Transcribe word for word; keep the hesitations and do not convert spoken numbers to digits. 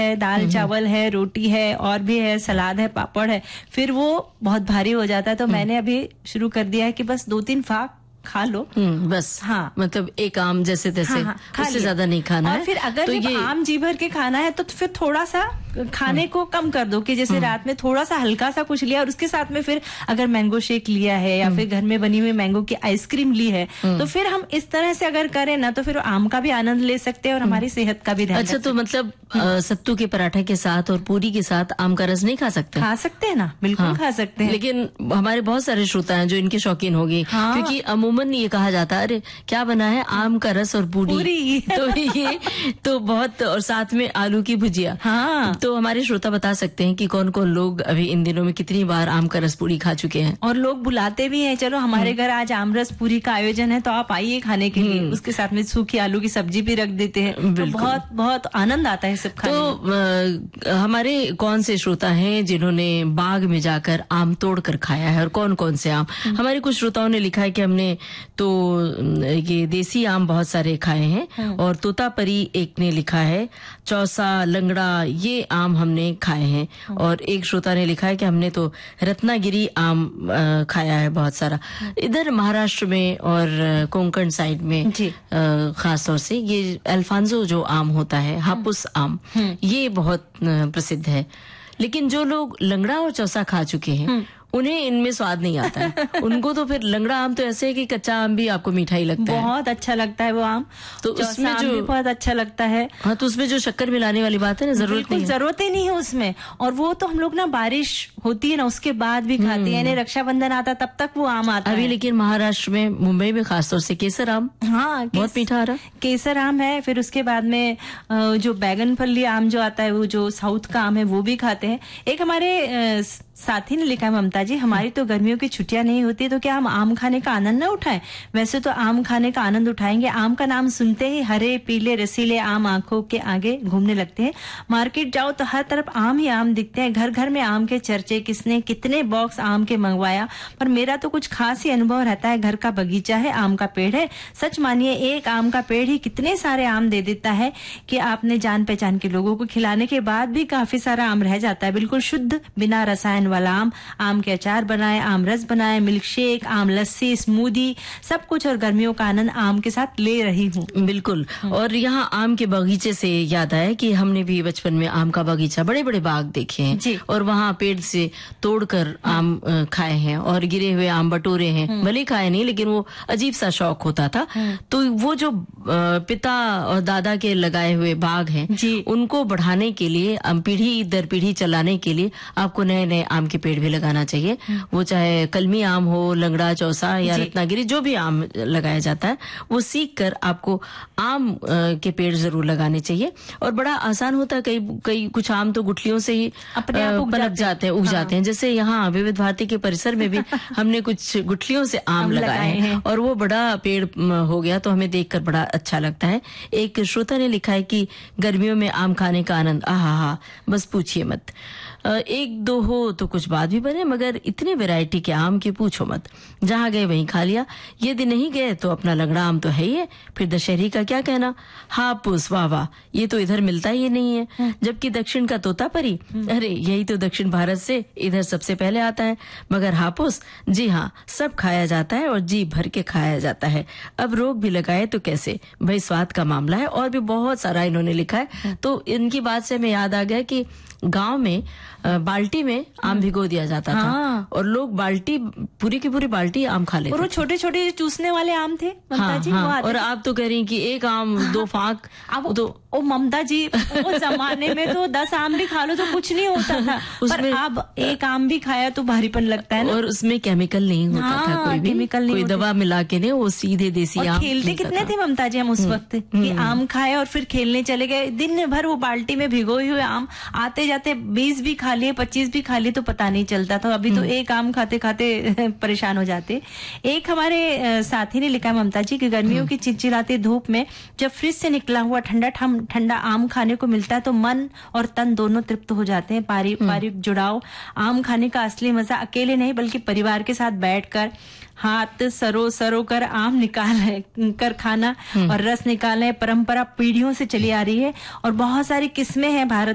है, दाल चावल है, रोटी है, और भी है, सलाद है, पापड़ है, फिर वो बहुत भारी हो जाता है। तो मैंने अभी शुरू कर दिया है कि बस दो तीन फाक खा लो, बस। हाँ, मतलब एक आम जैसे तैसे, हाँ, हाँ, उससे ज्यादा नहीं खाना और है। फिर अगर तो ये आम जी भर के खाना है तो फिर थोड़ा सा खाने को कम कर दो, कि जैसे रात में थोड़ा सा हल्का सा कुछ लिया और उसके साथ में फिर अगर मैंगो शेक लिया है या फिर घर में बनी हुई मैंगो की आइसक्रीम ली है, तो फिर हम इस तरह से अगर करें ना तो फिर आम का भी आनंद ले सकते हैं और हमारी सेहत का भी ध्यान। अच्छा, तो मतलब सत्तू के पराठे के साथ और पूरी के साथ आम का रस नहीं खा सकते? खा सकते हैं ना, बिल्कुल हाँ, खा सकते हैं। लेकिन हमारे बहुत सारे श्रोता हैं जो इनके शौकीन होंगे, हाँ, क्योंकि अमूमन ये कहा जाता है, अरे क्या बना है, आम का रस और पूरी, पूरी। तो ये तो बहुत, और साथ में आलू की भुजिया। हाँ, तो हमारे श्रोता बता सकते हैं कि कौन कौन लोग अभी इन दिनों में कितनी बार आम का रस पूरी खा चुके हैं। और लोग बुलाते भी हैं, चलो हमारे घर आज आम रस पूरी का आयोजन है तो आप आइए खाने के लिए, उसके साथ में सूखी आलू की सब्जी भी रख देते हैं, तो बहुत बहुत आनंद आता है सब खाने तो आ, हमारे कौन से श्रोता हैं जिन्होंने बाग में जाकर आम तोड़ कर खाया है, और कौन कौन से आम? हमारे कुछ श्रोताओं ने लिखा है कि हमने तो ये देसी आम बहुत सारे खाए हैं, और तोतापरी एक ने लिखा है, चौसा, लंगड़ा, ये आम हमने खाए हैं। और एक श्रोता ने लिखा है कि हमने तो रत्नागिरी आम आ, खाया है बहुत सारा। इधर महाराष्ट्र में और कोंकण साइड में खास तौर से ये अल्फांसो जो आम होता है, हापुस आम, ये बहुत प्रसिद्ध है। लेकिन जो लोग लंगड़ा और चौसा खा चुके हैं उन्हें इनमें स्वाद नहीं आता है। उनको तो फिर लंगड़ा आम तो ऐसे है कि कच्चा आम भी आपको मीठा ही लगता है, बहुत अच्छा लगता है वो आम, तो उसमें जो भी बहुत अच्छा लगता है। हाँ, तो उसमें जो शक्कर मिलाने वाली बात है ना, जरूरत नहीं है, जरूरत ही नहीं है उसमें। और वो तो हम लोग ना बारिश होती है ना उसके बाद भी खाते हैं, यानी रक्षाबंधन आता तब तक वो आम आता अभी है। लेकिन महाराष्ट्र में, मुंबई में खासतौर से केसर आम, हाँ, बहुत मीठा आ रहा, केसर आम है। फिर उसके बाद में जो बैगन फली आम जो आता है, वो जो साउथ का आम है, वो भी खाते हैं। एक हमारे साथी ने लिखा है, ममता जी, हमारी तो गर्मियों की छुट्टियां नहीं होती तो क्या हम आम खाने का आनंद न उठाएं? वैसे तो आम खाने का आनंद उठाएंगे। आम का नाम सुनते ही हरे पीले रसीले आम आंखों के आगे घूमने लगते हैं। मार्केट जाओ तो हर तरफ आम ही आम दिखते हैं। घर घर में आम के चर्चे, किसने कितने बॉक्स आम के मंगवाया। पर मेरा तो कुछ खास ही अनुभव रहता है। घर का बगीचा है, आम का पेड़ है। सच मानिए एक आम का पेड़ ही कितने सारे आम दे देता है कि आपने जान पहचान के लोगों को खिलाने के बाद भी काफी सारा आम रह जाता है। बिल्कुल शुद्ध बिना रसायन वाला आम। आम के अचार बनाए, आम रस बनाए, मिल्क शेक, आम लस्सी, स्मूदी, सब कुछ। और गर्मियों का आनंद आम के साथ ले रही हूँ। बिल्कुल। और यहाँ आम के बगीचे से याद आया कि हमने भी बचपन में आम का बगीचा, बड़े बड़े बाग देखे हैं और वहाँ पेड़ से तोड़कर आम खाए हैं, और गिरे हुए आम बटोरे हैं। भले खाए नहीं, लेकिन वो अजीब सा शौक होता था। तो वो जो पिता और दादा के लगाए हुए बाग हैं, उनको बढ़ाने के लिए, पीढ़ी दर पीढ़ी चलाने के लिए आपको नए नए आम के पेड़ भी लगाना चाहिए। वो चाहे कलमी आम हो, लंगड़ा, चौसा या रत्नागिरी, जो भी आम लगाया जाता है, वो सीख कर आपको आम के पेड़ जरूर लगाने चाहिए। और बड़ा आसान होता है। कई कई कुछ आम तो गुठलियों से ही पनप जाते हैं, उग हाँ। जाते हैं। जैसे यहाँ विविध भारती के परिसर में भी हमने कुछ गुठलियों से आम लगाए हैं और वो बड़ा पेड़ हो गया, तो हमें देखकर बड़ा अच्छा लगता है। एक श्रोता ने लिखा है कि गर्मियों में आम खाने का आनंद, आहा हा, बस पूछिए मत। एक दो हो तो कुछ बात भी बने, मगर इतने वैरायटी के आम की पूछो मत। जहाँ गए वहीं खा लिया। यदि नहीं गए तो अपना लंगड़ा आम तो है ही है, फिर दशहरी का क्या कहना। हापुस, वाह वाह, ये तो इधर मिलता ही नहीं है। जबकि दक्षिण का तोतापरी, अरे यही तो दक्षिण भारत से इधर सबसे पहले आता है। मगर हापुस, जी हाँ, सब खाया जाता है और जी भर के खाया जाता है। अब रोग भी लगाए तो कैसे भाई, स्वाद का मामला है। और भी बहुत सारा इन्होंने लिखा है। तो इनकी बात से हमें याद आ गया कि गांव में बाल्टी में आम भिगो दिया जाता हाँ। था और लोग बाल्टी, पूरी की पूरी बाल्टी आम खा लेते। और वो छोटे छोटे चूसने वाले आम थे, ममता हाँ, जी। हाँ, और आप तो कह रही हैं कि एक आम हाँ, दो फाक। अब तो ओ ममता जी, वो जमाने में तो दस आम भी खा लो तो कुछ नहीं होता था। पर अब एक आम भी खाया तो भारीपन लगता है ना। और उसमें केमिकल नहीं होता हाँ, था कोई भी, केमिकल नहीं, कोई दवा मिला के नहीं, वो सीधे देसी आम। खेलते कितने थे ममता जी हम उस वक्त कि आम खाए और फिर खेलने चले गए। दिन भर वो बाल्टी में भिगोए हुए आम, आते जाते बीस भी खा लिए, पच्चीस भी खा लिए तो पता नहीं चलता था। अभी तो एक आम खाते खाते परेशान हो जाते। एक हमारे साथी ने लिखा ममता जी कि गर्मियों की चिलचिलाती धूप में जब फ्रिज से निकला हुआ ठंडा ठंडा आम खाने को मिलता है तो मन और तन दोनों तृप्त हो जाते हैं। पारिवारिक जुड़ाव, आम खाने का असली मजा अकेले नहीं बल्कि परिवार के साथ बैठकर हाथ सरो सरो कर आम निकाल कर खाना और रस निकालने, परंपरा पीढ़ियों से चली आ रही है और बहुत सारी किस्में हैं भारत